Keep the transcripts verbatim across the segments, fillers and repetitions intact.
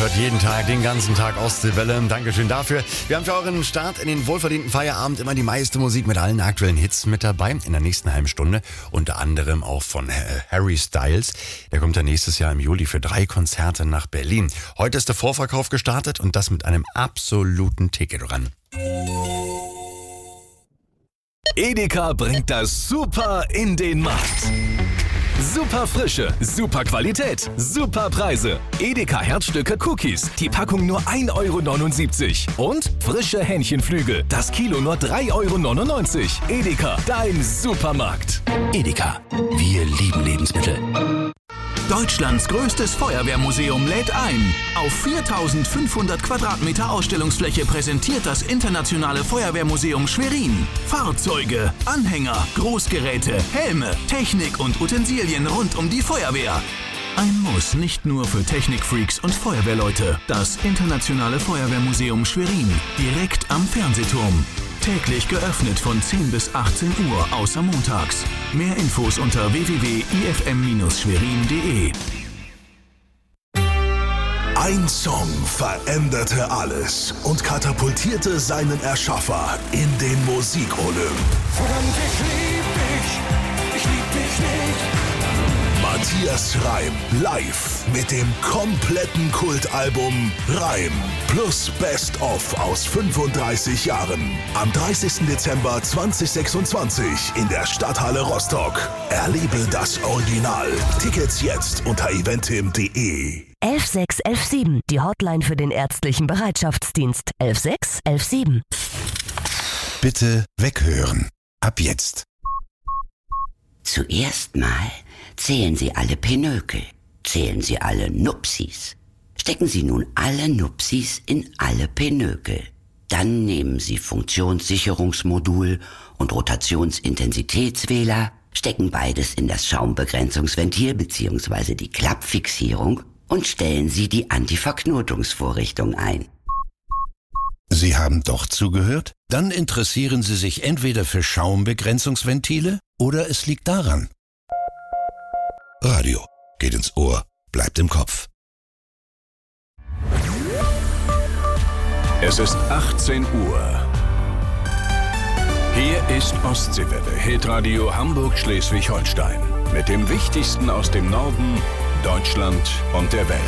hört jeden Tag, den ganzen Tag Ostseewelle. Dankeschön dafür. Wir haben für euren Start in den wohlverdienten Feierabend immer die meiste Musik mit allen aktuellen Hits mit dabei. In der nächsten halben Stunde unter anderem auch von Harry Styles. Der kommt ja nächstes Jahr im Juli für drei Konzerte nach Berlin. Heute ist der Vorverkauf gestartet und das mit einem absoluten Ticket-Run. Edeka bringt das Super in den Markt. Super Frische, super Qualität, super Preise. Edeka Herzstücke Cookies, die Packung nur ein Euro neunundsiebzig. Und frische Hähnchenflügel, das Kilo nur drei Euro neunundneunzig. Edeka, dein Supermarkt. Edeka, wir lieben Lebensmittel. Deutschlands größtes Feuerwehrmuseum lädt ein. Auf viertausendfünfhundert Quadratmeter Ausstellungsfläche präsentiert das Internationale Feuerwehrmuseum Schwerin Fahrzeuge, Anhänger, Großgeräte, Helme, Technik und Utensilien rund um die Feuerwehr. Ein Muss nicht nur für Technikfreaks und Feuerwehrleute. Das Internationale Feuerwehrmuseum Schwerin, direkt am Fernsehturm. Täglich geöffnet von zehn bis achtzehn Uhr, außer montags. Mehr Infos unter w w w punkt i f m Bindestrich schwerin punkt d e. Ein Song veränderte alles und katapultierte seinen Erschaffer in den Musikolymp. Verdammt, ich lieb dich, ich lieb dich nicht. Matthias Reim live mit dem kompletten Kultalbum Reim plus Best of aus fünfunddreißig Jahren. Am dreißigsten Dezember zweitausendsechsundzwanzig in der Stadthalle Rostock. Erlebe das Original. Tickets jetzt unter eventim punkt d e. elf sechs elf sieben, die Hotline für den ärztlichen Bereitschaftsdienst. elf sechs elf sieben. Bitte weghören. Ab jetzt. Zuerst mal zählen Sie alle Pinökel, zählen Sie alle Nupsis. Stecken Sie nun alle Nupsis in alle Pinökel. Dann nehmen Sie Funktionssicherungsmodul und Rotationsintensitätswähler, stecken beides in das Schaumbegrenzungsventil bzw. die Klappfixierung und stellen Sie die Antiverknotungsvorrichtung ein. Sie haben doch zugehört? Dann interessieren Sie sich entweder für Schaumbegrenzungsventile oder es liegt daran. Radio geht ins Ohr, bleibt im Kopf. Es ist achtzehn Uhr. Hier ist Ostseewelle, Hitradio Hamburg-Schleswig-Holstein. Mit dem Wichtigsten aus dem Norden, Deutschland und der Welt.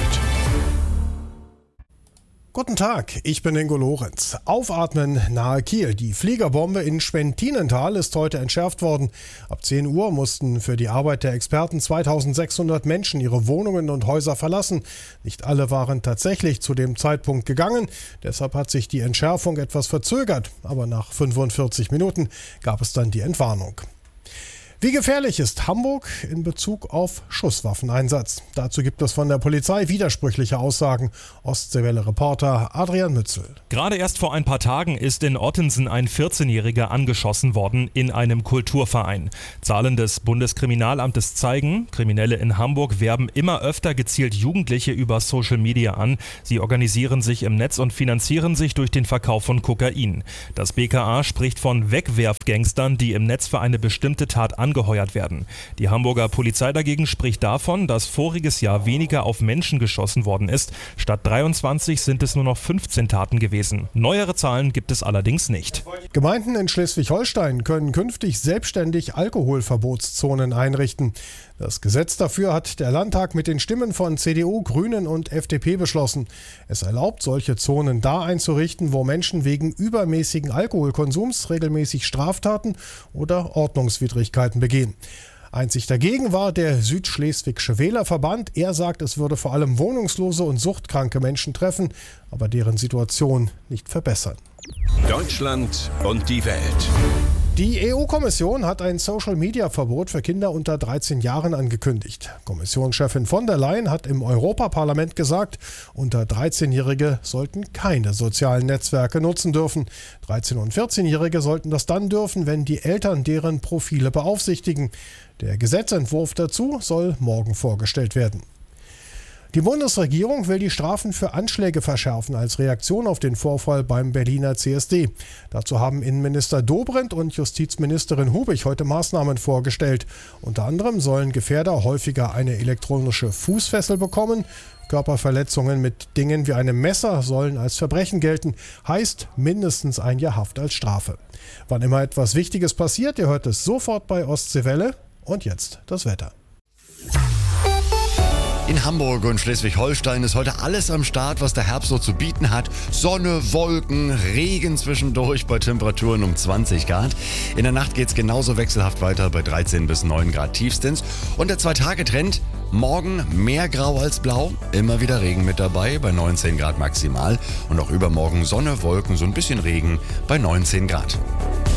Guten Tag, ich bin Ingo Lorenz. Aufatmen nahe Kiel. Die Fliegerbombe in Schwentinental ist heute entschärft worden. Ab zehn Uhr mussten für die Arbeit der Experten zweitausendsechshundert Menschen ihre Wohnungen und Häuser verlassen. Nicht alle waren tatsächlich zu dem Zeitpunkt gegangen. Deshalb hat sich die Entschärfung etwas verzögert. Aber nach fünfundvierzig Minuten gab es dann die Entwarnung. Wie gefährlich ist Hamburg in Bezug auf Schusswaffeneinsatz? Dazu gibt es von der Polizei widersprüchliche Aussagen. Ostseewelle-Reporter Adrian Mützel. Gerade erst vor ein paar Tagen ist in Ottensen ein vierzehnjähriger angeschossen worden in einem Kulturverein. Zahlen des Bundeskriminalamtes zeigen, Kriminelle in Hamburg werben immer öfter gezielt Jugendliche über Social Media an. Sie organisieren sich im Netz und finanzieren sich durch den Verkauf von Kokain. Das B K A spricht von Wegwerfgangstern, die im Netz für eine bestimmte Tat angeheuert werden. Die Hamburger Polizei dagegen spricht davon, dass voriges Jahr weniger auf Menschen geschossen worden ist. Statt dreiundzwanzig sind es nur noch fünfzehn Taten gewesen. Neuere Zahlen gibt es allerdings nicht. Gemeinden in Schleswig-Holstein können künftig selbstständig Alkoholverbotszonen einrichten. Das Gesetz dafür hat der Landtag mit den Stimmen von C D U, Grünen und F D P beschlossen. Es erlaubt, solche Zonen da einzurichten, wo Menschen wegen übermäßigen Alkoholkonsums regelmäßig Straftaten oder Ordnungswidrigkeiten begehen. Einzig dagegen war der Südschleswigsche Wählerverband. Er sagt, es würde vor allem wohnungslose und suchtkranke Menschen treffen, aber deren Situation nicht verbessern. Deutschland und die Welt. Die E U-Kommission hat ein Social-Media-Verbot für Kinder unter dreizehn Jahren angekündigt. Kommissionschefin von der Leyen hat im Europaparlament gesagt, unter dreizehnjährige sollten keine sozialen Netzwerke nutzen dürfen. dreizehn- und vierzehnjährige sollten das dann dürfen, wenn die Eltern deren Profile beaufsichtigen. Der Gesetzentwurf dazu soll morgen vorgestellt werden. Die Bundesregierung will die Strafen für Anschläge verschärfen als Reaktion auf den Vorfall beim Berliner C S D. Dazu haben Innenminister Dobrindt und Justizministerin Hubig heute Maßnahmen vorgestellt. Unter anderem sollen Gefährder häufiger eine elektronische Fußfessel bekommen. Körperverletzungen mit Dingen wie einem Messer sollen als Verbrechen gelten, heißt mindestens ein Jahr Haft als Strafe. Wann immer etwas Wichtiges passiert, ihr hört es sofort bei Ostseewelle. Und jetzt das Wetter. In Hamburg und Schleswig-Holstein ist heute alles am Start, was der Herbst so zu bieten hat. Sonne, Wolken, Regen zwischendurch bei Temperaturen um zwanzig Grad. In der Nacht geht es genauso wechselhaft weiter bei dreizehn bis neun Grad tiefstens. Und der Zwei-Tage-Trend, morgen mehr Grau als Blau, immer wieder Regen mit dabei bei neunzehn Grad maximal. Und auch übermorgen Sonne, Wolken, so ein bisschen Regen bei neunzehn Grad.